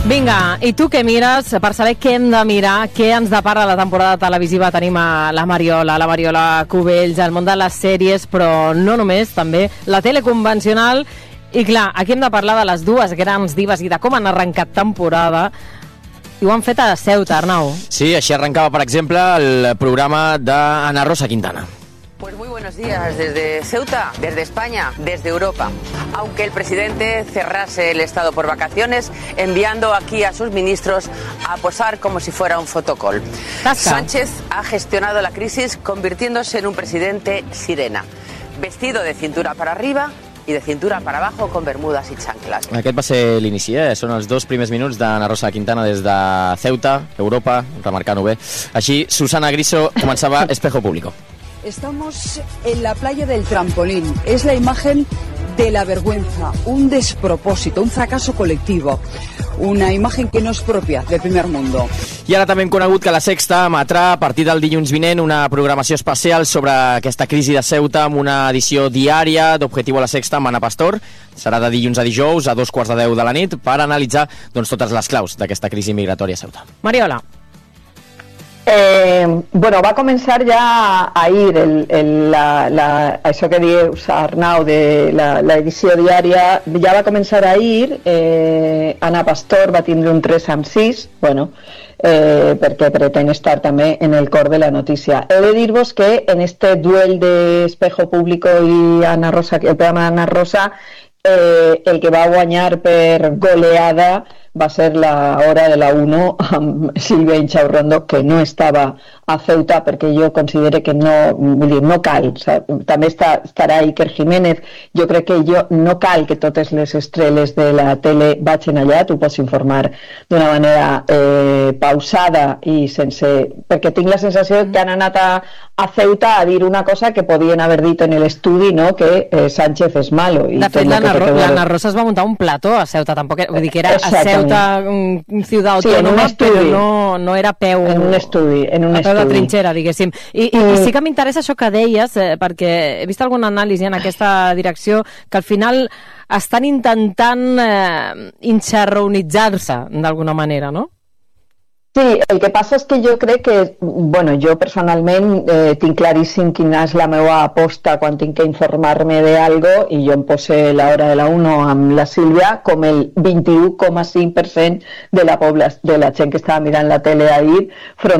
Vinga, i tu què mires? Per saber què hem de mirar, què ens depara la temporada televisiva, tenim a la Mariola Cubells, el món de les sèries, però no només, també la tele convencional. I clar, aquí hem de parlar de les dues grans divas i de com han arrencat temporada. I ho han fet a Ceuta, Arnau. Sí, així arrencava, per exemple, el programa d'Ana Rosa Quintana. Pues muy buenos días desde Ceuta, desde España, desde Europa. Aunque el presidente cerrase el estado por vacaciones, enviando aquí a sus ministros a posar como si fuera un fotocall. Sánchez ha gestionado la crisis convirtiéndose en un presidente sirena, vestido de cintura para arriba i de cintura per abajo con bermudas i chanclas. Aquest va ser l'inici, són els 2 primers minuts d'Ana Rosa Quintana des de Ceuta, Europa, remarcant-ho bé. Així, Susana Griso començava Espejo Público. Estamos en la playa del trampolín. Es la imagen de la vergüenza, un despropósito, un fracaso colectivo. Una imagen que no és pròpia del primer mundo. I ara també hem conegut que la Sexta emetrà a partir del dilluns vinent una programació especial sobre aquesta crisi de Ceuta amb una edició diària d'Objetivo a la Sexta amb Ana Pastor. Serà de dilluns a dijous a 2:15 de la nit per analitzar totes les claus d'aquesta crisi migratòria a Ceuta. Mariola. Bueno, va començar ja ahir això que dius, Arnau, de l'edició diària, ja va començar ahir. Ana Pastor va tindre un 3/6, bueno, perquè pretén estar també en el cor de la notícia. He de dir-vos que en este duel de Espejo Público i Ana Rosa, el programa d'Ana Rosa, el que va guanyar per goleada va ser la hora de la 1 amb Silvia Inchaurrondo, que no estava a Ceuta perquè jo considero que no cal, o sigui, també estarà Iker Jiménez. Jo crec que no cal que totes les estrelles de la tele vagin allà, tu pots informar d'una manera pausada i sense... perquè tinc la sensació que han anat a Ceuta a dir una cosa que podien haver dit en l'estudi, no? Que Sánchez és malo. De fet, l'Anna Rosa es va muntar un plató a Ceuta, tampoc, vull dir que era a Ceuta, ciutat autònoma, però no era peu... En un estudi. De trinxera, diguéssim. I sí que m'interessa això que deies, perquè he vist alguna anàlisi en aquesta direcció, que al final estan intentant inxarronitzar-se d'alguna manera, no? Sí, el que passa és que jo crec que, bueno, jo personalment tinc claríssim quina és la meva aposta quan tinc que informar-me d'algo i jo em pose l'hora de la 1 amb la Sílvia com el 21,5% de la gent que estava mirant la tele ahir